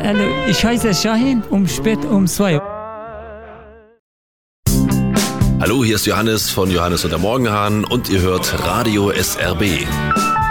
Hallo, ich heiße Shahin, spät um 2. Hallo, hier ist Johannes von Johannes und der Morgenhahn und ihr hört Radio SRB.